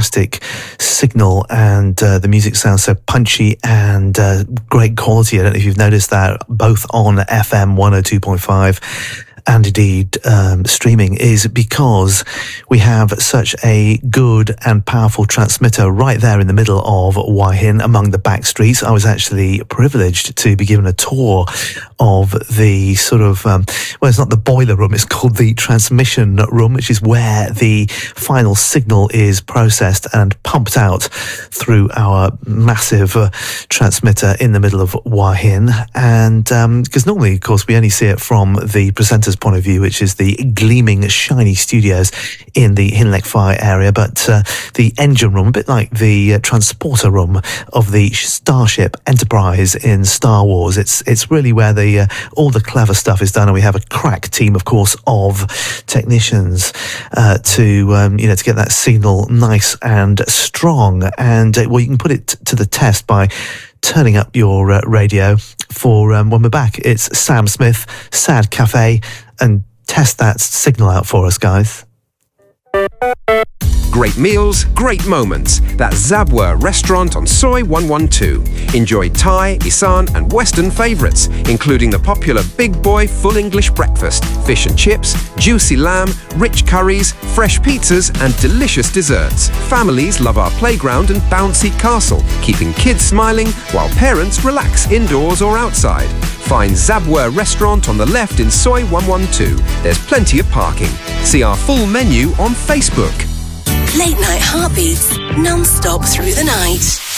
fantastic signal, and the music sounds so punchy and great quality. I don't know if you've noticed that, both on FM 102.5 and indeed streaming, is because we have such a good and powerful transmitter right there in the middle of Hua Hin, among the back streets. I was actually privileged to be given a tour of the sort of, well, it's not the boiler room, it's called the transmission room, which is where the final signal is processed and pumped out through our massive transmitter in the middle of Hua Hin. And because normally, of course, we only see it from the presenter's point of view, which is the gleaming, shiny studios in the Hinleck Fire area, but the engine room, a bit like the transporter room of the Starship Enterprise in Star Wars. It's really where all the clever stuff is done, and we have a crack team, of course, of technicians to get that signal nice and strong. And well, you can put it to the test by turning up your radio for when we're back. It's Sam Smith, Sad Cafe, and test that signal out for us, guys. Great meals, great moments. That's Zabwa Restaurant on Soi 112. Enjoy Thai, Isan and Western favourites, including the popular Big Boy Full English Breakfast, fish and chips, juicy lamb, rich curries, fresh pizzas and delicious desserts. Families love our playground and bouncy castle, keeping kids smiling while parents relax indoors or outside. Find Zabwa Restaurant on the left in Soi 112. There's plenty of parking. See our full menu on Facebook. Late night heartbeats, non-stop through the night.